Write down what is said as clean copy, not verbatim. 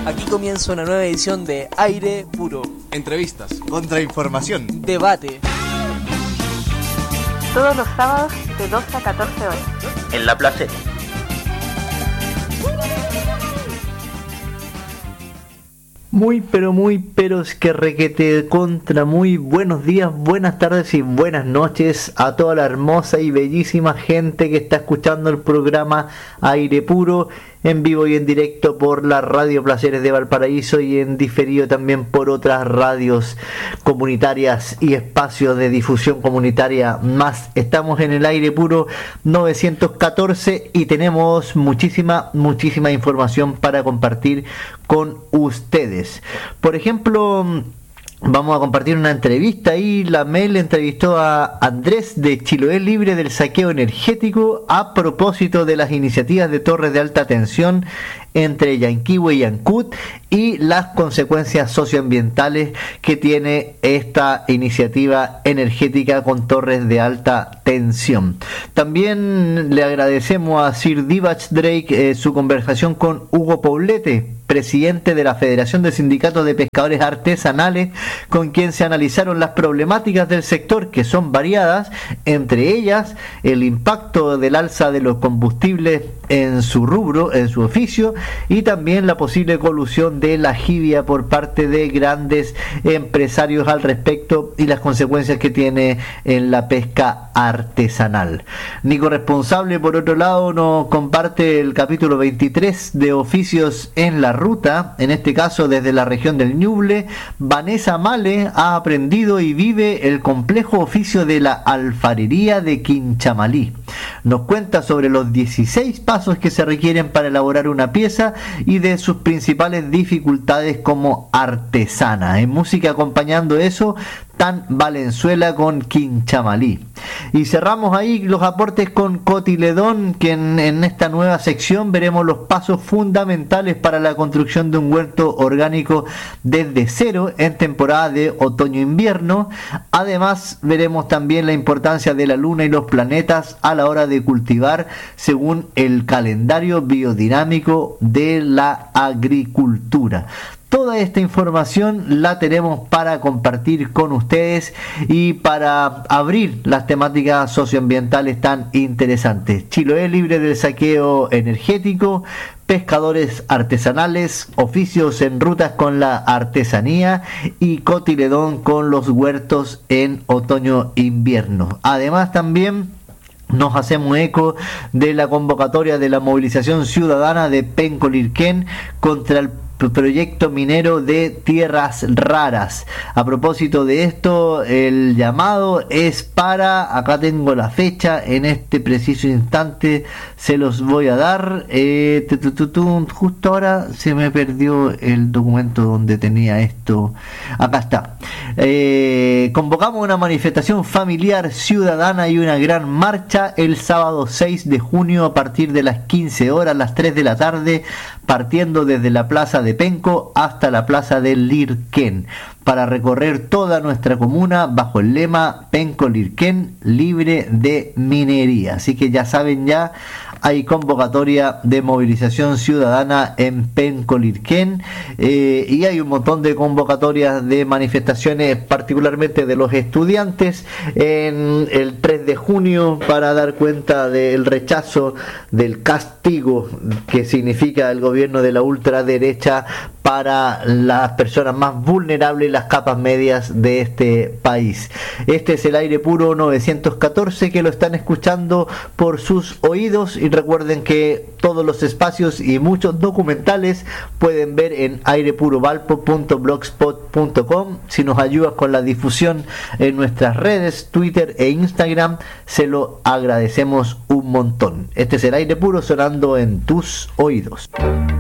Aquí comienza una nueva edición de Aire Puro. Entrevistas, contrainformación, debate. Todos los sábados de 12 a 14 horas. En La Placeta. Muy pero es que requete contra muy buenos días, buenas tardes y buenas noches a toda la hermosa y bellísima gente que está escuchando el programa Aire Puro en vivo y en directo por la Radio Placeres de Valparaíso y en diferido también por otras radios comunitarias y espacios de difusión comunitaria más. Estamos en el Aire Puro 914 y tenemos muchísima información para compartir con ustedes. Por ejemplo, vamos a compartir una entrevista y la Mel entrevistó a Andrés de Chiloé Libre del Saqueo Energético a propósito de las iniciativas de torres de alta tensión entre Yanquihue y Ancud y las consecuencias socioambientales que tiene esta iniciativa energética con torres de alta tensión. También le agradecemos a Sir Divach Drake su conversación con Hugo Poblete, presidente de la Federación de Sindicatos de Pescadores Artesanales, con quien se analizaron las problemáticas del sector, que son variadas, entre ellas el impacto del alza de los combustibles en su rubro, en su oficio, y también la posible colusión de la jibia por parte de grandes empresarios al respecto y las consecuencias que tiene en la pesca artesanal. Nico Responsable, por otro lado, nos comparte el capítulo 23 de Oficios en la Ruta, en este caso desde la región del Ñuble. Vanessa Male ha aprendido y vive el complejo oficio de la alfarería de Quinchamalí. Nos cuenta sobre los 16 pasos que se requieren para elaborar una pieza y de sus principales dificultades como artesana. En música acompañando eso, Tan Valenzuela con Quinchamalí. Y cerramos ahí los aportes con Cotiledón, que en esta nueva sección veremos los pasos fundamentales para la construcción de un huerto orgánico desde cero en temporada de otoño-invierno. Además, veremos también la importancia de la luna y los planetas a la hora de cultivar según el calendario biodinámico de la agricultura. Toda esta información la tenemos para compartir con ustedes y para abrir las temáticas socioambientales tan interesantes. Chiloé Libre del Saqueo Energético, pescadores artesanales, oficios en rutas con la artesanía y Cotiledón con los huertos en otoño-invierno. Además también nos hacemos eco de la convocatoria de la movilización ciudadana de Penco-Lirquén contra el proyecto minero de tierras raras. A propósito de esto, el llamado es para, acá tengo la fecha, en este preciso instante se los voy a dar, justo ahora se me perdió el documento donde tenía esto, acá está. Convocamos una manifestación familiar ciudadana y una gran marcha el sábado 6 de junio a partir de las 15 horas, las 3 de la tarde, partiendo desde la plaza de Penco hasta la plaza de Lirquén, para recorrer toda nuestra comuna bajo el lema Penco-Lirquén libre de minería. Así que ya saben, ya hay convocatoria de movilización ciudadana en Penco-Lirquén y hay un montón de convocatorias de manifestaciones, particularmente de los estudiantes, en el 3 de junio para dar cuenta del rechazo del castigo que significa el gobierno de la ultraderecha para las personas más vulnerables y las capas medias de este país. Este es el Aire Puro 914 que lo están escuchando por sus oídos, y recuerden que todos los espacios y muchos documentales pueden ver en airepurovalpo.blogspot.com. Si nos ayudas con la difusión en nuestras redes, Twitter e Instagram, se lo agradecemos un montón. Este es el Aire Puro sonando en tus oídos.